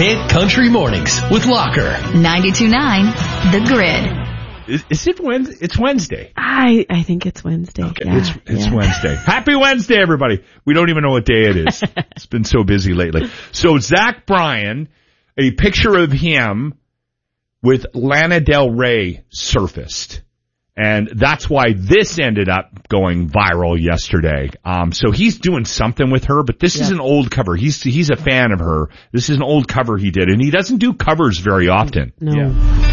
Hit Country Mornings with Locker. 92.9 The Grid. Is it Wednesday? It's Wednesday. I think it's Wednesday. Okay, yeah, it's Wednesday. Happy Wednesday, everybody. We don't even know what day it is. It's been so busy lately. So Zach Bryan, a picture of him with Lana Del Rey surfaced. And that's why this ended up going viral yesterday. So he's doing something with her, but this is an old cover. He's a fan of her. This is an old cover he did, and he doesn't do covers very often. No. Yeah.